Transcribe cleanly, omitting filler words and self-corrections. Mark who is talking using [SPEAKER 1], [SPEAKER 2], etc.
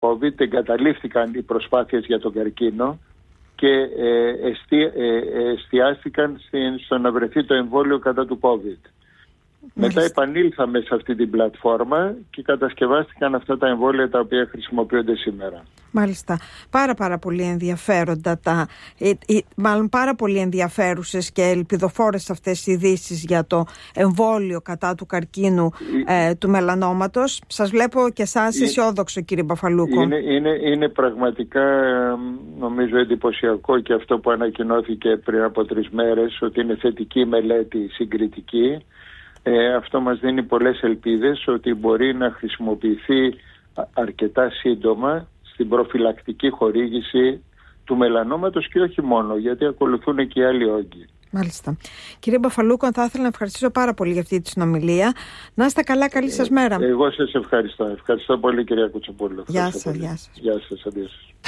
[SPEAKER 1] COVID εγκαταλείφθηκαν οι προσπάθειες για τον καρκίνο και εστιάστηκαν στο να βρεθεί το εμβόλιο κατά του COVID. Μετά επανήλθαμε σε αυτή την πλατφόρμα και κατασκευάστηκαν αυτά τα εμβόλια τα οποία χρησιμοποιούνται σήμερα.
[SPEAKER 2] Μάλιστα. Πάρα πολύ ενδιαφέροντα μάλλον πάρα πολύ ενδιαφέρουσες και ελπιδοφόρες αυτές οι ειδήσεις για το εμβόλιο κατά του καρκίνου του μελανόματος. Σας βλέπω και εσάς αισιόδοξο, κύριε Μπαφαλούκο.
[SPEAKER 1] Είναι πραγματικά, νομίζω, εντυπωσιακό και αυτό που ανακοινώθηκε πριν από 3 μέρες, ότι είναι θετική μελέτη συγκριτική. Αυτό μας δίνει πολλές ελπίδες ότι μπορεί να χρησιμοποιηθεί αρκετά σύντομα στην προφυλακτική χορήγηση του μελανόματος και όχι μόνο, γιατί ακολουθούν και οι άλλοι όγκοι.
[SPEAKER 2] Μάλιστα. Κύριε Μπαφαλούκο, θα ήθελα να ευχαριστήσω πάρα πολύ για αυτή τη συνομιλία. Να είστε καλά, καλή σας μέρα.
[SPEAKER 1] Εγώ σας ευχαριστώ. Ευχαριστώ πολύ, κυρία Κουτσοπούλου.
[SPEAKER 2] Γεια σας.
[SPEAKER 1] Γεια σας, αντί σας.